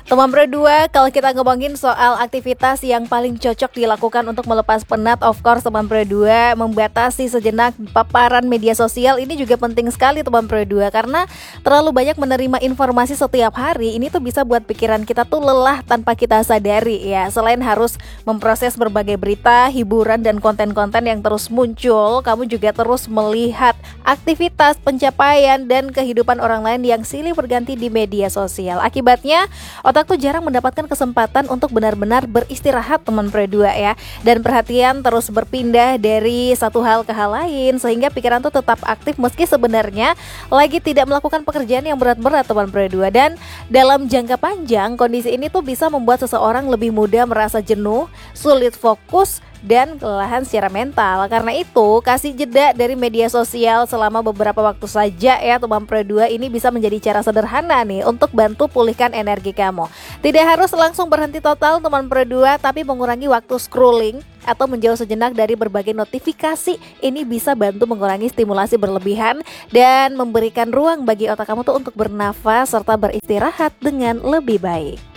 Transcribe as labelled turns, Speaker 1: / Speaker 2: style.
Speaker 1: Teman berdua, kalau kita ngomongin soal aktivitas yang paling cocok dilakukan untuk melepas penat, of course teman berdua membatasi sejenak paparan media sosial ini juga penting sekali teman berdua, karena terlalu banyak menerima informasi setiap hari ini tuh bisa buat pikiran kita tuh lelah tanpa kita sadari ya. Selain harus memproses berbagai berita, hiburan dan konten-konten yang terus muncul, kamu juga terus melihat aktivitas, pencapaian dan kehidupan orang lain yang silih berganti di media sosial. Akibatnya otak tuh jarang mendapatkan kesempatan untuk benar-benar beristirahat teman berdua ya. Dan perhatian terus berpindah dari satu hal ke hal lain, sehingga pikiran tuh tetap aktif meski sebenarnya lagi tidak melakukan pekerjaan yang berat-berat teman berdua. Dan dalam jangka panjang, kondisi ini tuh bisa membuat seseorang lebih mudah merasa jenuh, sulit fokus, dan kelelahan secara mental. Karena itu, kasih jeda dari media sosial selama beberapa waktu saja ya teman berdua, ini bisa menjadi cara sederhana nih untuk bantu pulihkan energi kamu. Tidak harus langsung berhenti total teman berdua, tapi mengurangi waktu scrolling atau menjauh sejenak dari berbagai notifikasi ini bisa bantu mengurangi stimulasi berlebihan dan memberikan ruang bagi otak kamu tuh untuk bernafas serta beristirahat dengan lebih baik.